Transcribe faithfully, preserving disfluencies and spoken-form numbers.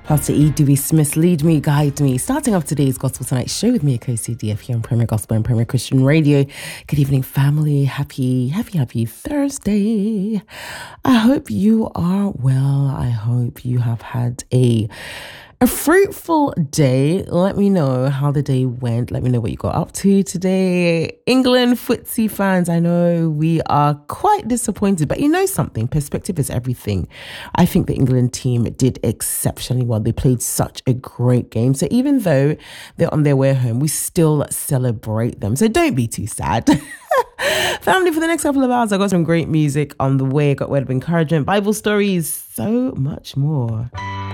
Pastor E. Dewey Smith, lead me, guide me. Starting off today's Gospel Tonight show with me, Akosi D F here on Premier Gospel and Premier Christian Radio. Good evening, family. Happy, happy, happy Thursday. I hope you are well. I hope you have had a A fruitful day. Let me know how the day went. Let me know what you got up to today. England footsie fans, I know we are quite disappointed, but you know something, perspective is everything. I think the England team did exceptionally well. They played such a great game. So even though they're on their way home, we still celebrate them. So don't be too sad. Family, for the next couple of hours, I got some great music on the way. I got word of encouragement, Bible stories, so much more.